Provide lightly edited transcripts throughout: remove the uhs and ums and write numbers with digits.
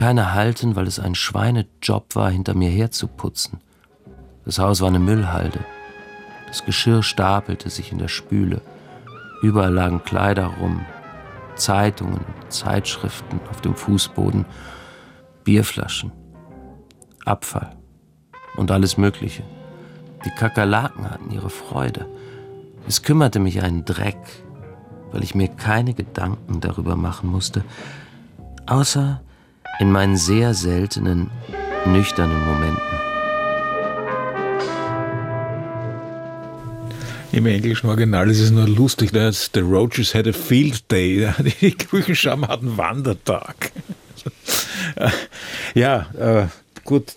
Keiner halten, weil es ein Schweinejob war, hinter mir herzuputzen. Das Haus war eine Müllhalde. Das Geschirr stapelte sich in der Spüle. Überall lagen Kleider rum, Zeitungen, Zeitschriften auf dem Fußboden, Bierflaschen, Abfall und alles Mögliche. Die Kakerlaken hatten ihre Freude. Es kümmerte mich einen Dreck, weil ich mir keine Gedanken darüber machen musste, außer in meinen sehr seltenen, nüchternen Momenten. Im englischen Original ist es nur lustig, dass The Roaches had a field day. Die Küchenschammer hatten einen Wandertag. Ja, gut,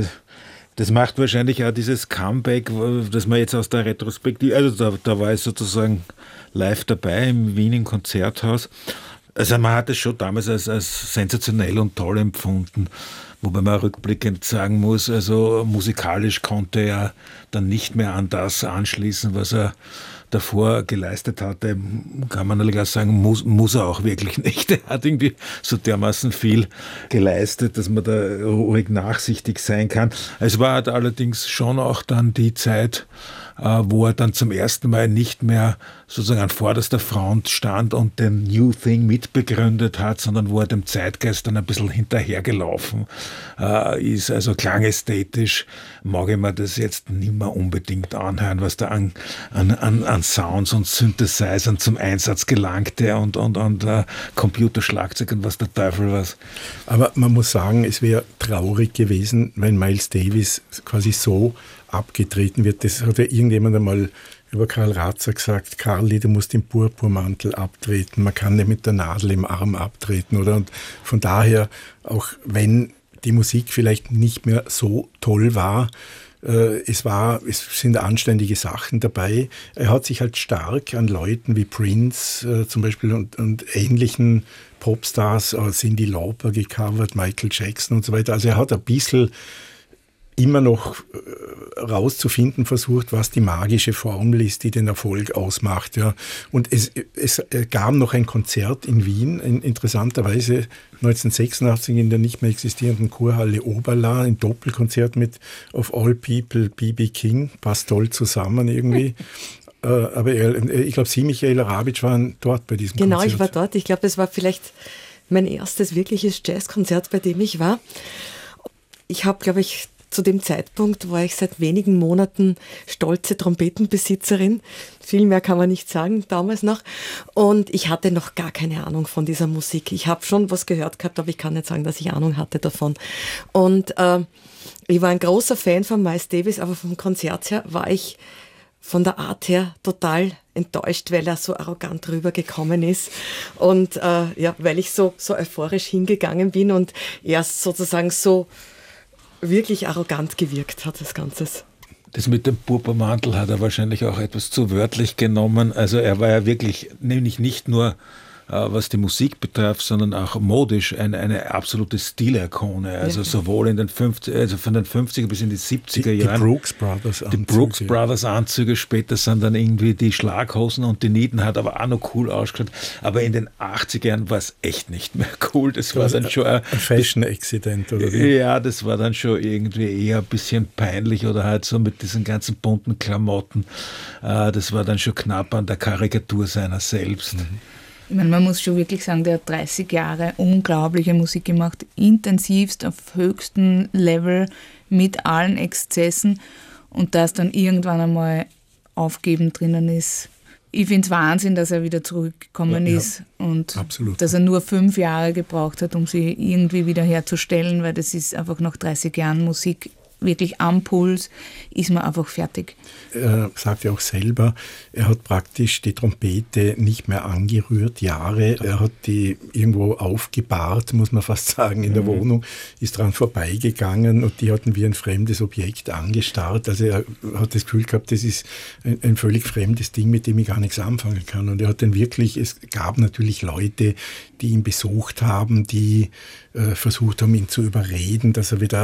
das macht wahrscheinlich auch dieses Comeback, das man jetzt aus der Retrospektive, also da war ich sozusagen live dabei im Wien im Konzerthaus. Also man hat es schon damals als sensationell und toll empfunden. Wobei man rückblickend sagen muss, also musikalisch konnte er dann nicht mehr an das anschließen, was er davor geleistet hatte. Kann man natürlich auch sagen, muss er auch wirklich nicht. Er hat irgendwie so dermaßen viel geleistet, dass man da ruhig nachsichtig sein kann. Es war halt allerdings schon auch dann die Zeit, wo er dann zum ersten Mal nicht mehr sozusagen an vorderster Front stand und den New Thing mitbegründet hat, sondern wo er dem Zeitgeist dann ein bisschen hinterhergelaufen ist. Also klangästhetisch mag ich mir das jetzt nicht mehr unbedingt anhören, was da an Sounds und Synthesizern zum Einsatz gelangte und Computerschlagzeug und was der Teufel was. Aber man muss sagen, es wäre traurig gewesen, wenn Miles Davis quasi so abgetreten wird. Das hat ja irgendjemand einmal über Karl Ratzer gesagt: Karli, du musst den Purpurmantel abtreten, man kann nicht mit der Nadel im Arm abtreten, oder? Und von daher, auch wenn die Musik vielleicht nicht mehr so toll war, es sind anständige Sachen dabei. Er hat sich halt stark an Leuten wie Prince zum Beispiel und ähnlichen Popstars, Cyndi Lauper gecovert, Michael Jackson und so weiter. Also er hat ein bisschen immer noch rauszufinden versucht, was die magische Formel ist, die den Erfolg ausmacht. Ja. Und es gab noch ein Konzert in Wien, interessanterweise 1986 in der nicht mehr existierenden Kurhalle Oberla, ein Doppelkonzert mit Of All People B.B. King, passt toll zusammen irgendwie. Aber ich glaube, Sie, Michaela Rabitsch, waren dort bei diesem Konzert. Genau, ich war dort. Ich glaube, das war vielleicht mein erstes wirkliches Jazzkonzert, bei dem ich war. Ich habe, glaube ich, zu dem Zeitpunkt war ich seit wenigen Monaten stolze Trompetenbesitzerin. Viel mehr kann man nicht sagen, damals noch. Und ich hatte noch gar keine Ahnung von dieser Musik. Ich habe schon was gehört gehabt, aber ich kann nicht sagen, dass ich Ahnung hatte davon. Und ich war ein großer Fan von Miles Davis, aber vom Konzert her war ich von der Art her total enttäuscht, weil er so arrogant rübergekommen ist und weil ich so euphorisch hingegangen bin und er sozusagen so wirklich arrogant gewirkt hat, das Ganze. Das mit dem Purpurmantel hat er wahrscheinlich auch etwas zu wörtlich genommen. Also er war ja wirklich, nämlich nicht nur was die Musik betrifft, sondern auch modisch eine absolute Stilikone. Also sowohl in den 50, also von den 50er bis in die 70er Jahren. Die Brooks Brothers Anzüge. Die Brooks Brothers Anzüge, später sind dann irgendwie die Schlaghosen und die Nieten, hat aber auch noch cool ausgeschaut. Aber in den 80er Jahren war es echt nicht mehr cool. Das war dann schon ein Fashion-Accident, oder wie? Ja, das war dann schon irgendwie eher ein bisschen peinlich oder halt so mit diesen ganzen bunten Klamotten. Das war dann schon knapp an der Karikatur seiner selbst. Ich meine, man muss schon wirklich sagen, der hat 30 Jahre unglaubliche Musik gemacht, intensivst auf höchstem Level mit allen Exzessen, und dass dann irgendwann einmal Aufgeben drinnen ist. Ich finde es Wahnsinn, dass er wieder zurückgekommen ist und absolut. Dass er nur 5 Jahre gebraucht hat, um sie irgendwie wieder herzustellen, weil das ist einfach nach 30 Jahren Musik wirklich am Puls, ist man einfach fertig. Er sagt ja auch selber, er hat praktisch die Trompete nicht mehr angerührt, Jahre. Er hat die irgendwo aufgebahrt, muss man fast sagen, in der Wohnung, ist dran vorbeigegangen und die hatten wie ein fremdes Objekt angestarrt. Also er hat das Gefühl gehabt, das ist ein völlig fremdes Ding, mit dem ich gar nichts anfangen kann. Und er hat dann wirklich, es gab natürlich Leute, die ihn besucht haben, die versucht haben, ihn zu überreden, dass er wieder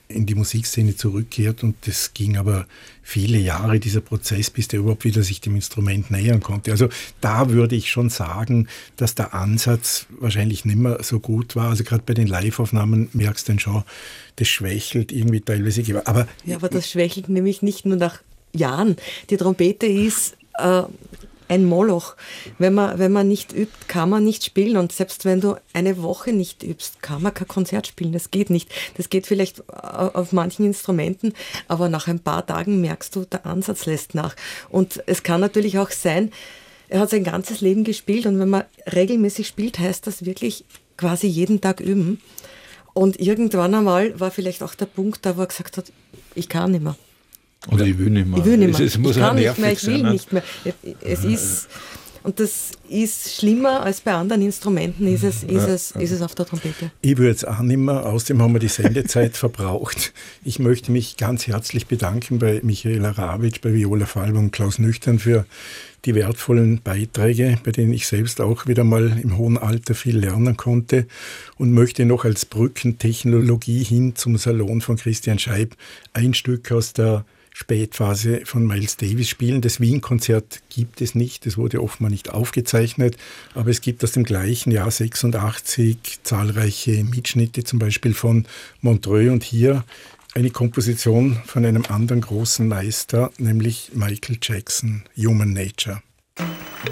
in die Musikszene zurückkehrt und das ging aber viele Jahre, dieser Prozess, bis der überhaupt wieder sich dem Instrument nähern konnte. Also da würde ich schon sagen, dass der Ansatz wahrscheinlich nicht mehr so gut war. Also gerade bei den Live-Aufnahmen merkst du dann schon, das schwächelt irgendwie teilweise. Aber das schwächelt nämlich nicht nur nach Jahren. Die Trompete ist ein Moloch. Wenn man nicht übt, kann man nicht spielen. Und selbst wenn du eine Woche nicht übst, kann man kein Konzert spielen. Das geht nicht. Das geht vielleicht auf manchen Instrumenten, aber nach ein paar Tagen merkst du, der Ansatz lässt nach. Und es kann natürlich auch sein, er hat sein ganzes Leben gespielt und wenn man regelmäßig spielt, heißt das wirklich quasi jeden Tag üben. Und irgendwann einmal war vielleicht auch der Punkt da, wo er gesagt hat, ich kann nicht mehr. Oder ich will nicht mehr. Ich will nicht mehr. Es muss ich kann nicht nicht mehr, ich will sein, nicht mehr. Es ist, und das ist schlimmer als bei anderen Instrumenten, ist es auf der Trompete. Ich würde es auch nicht mehr, außerdem haben wir die Sendezeit verbraucht. Ich möchte mich ganz herzlich bedanken bei Michaela Rawitsch, bei Viola Falber und Klaus Nüchtern für die wertvollen Beiträge, bei denen ich selbst auch wieder mal im hohen Alter viel lernen konnte und möchte noch als Brückentechnologie hin zum Salon von Christian Scheib ein Stück aus der Spätphase von Miles Davis spielen. Das Wien-Konzert gibt es nicht, das wurde offenbar nicht aufgezeichnet, aber es gibt aus dem gleichen Jahr 86 zahlreiche Mitschnitte, zum Beispiel von Montreux und hier eine Komposition von einem anderen großen Meister, nämlich Michael Jackson, Human Nature.